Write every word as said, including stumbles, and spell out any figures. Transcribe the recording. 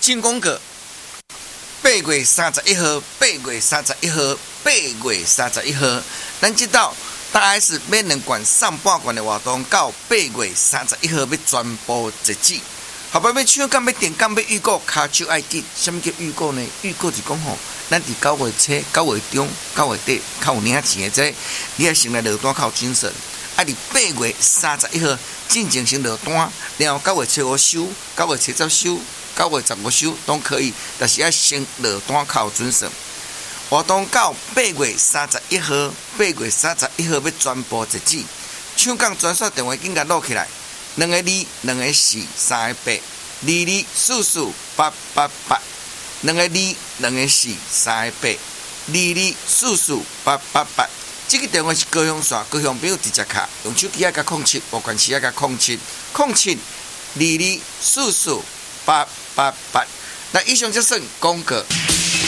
进攻个八月三十一号，八月三十一号，八月三十一号，咱知道大概是买两罐上半罐的活动，到八月三十一号要全部截止。后摆要抢干要订干要预购，骹手爱紧。什么叫预购呢？预购是讲吼，咱伫九月初、九月中、九月底，较有领钱的这，你要先来落单较有精神。啊，伫八月三十一号进前先落单，然后九月初五收，九月初十收，九月十五收都可以，但是要先落单较有准绳。活动到八月三十一号，八月三十一号要全部截止。抢杠专线电话紧甲录起来，两个二，两个四，三个八，二二四四八八八，两个二，两个四，三个八，二二四四八八八。这个电话是高雄线，高雄朋友直接卡，用手机啊加控七，无关系啊加控七，控七二二四四八八八。那以上就算广告。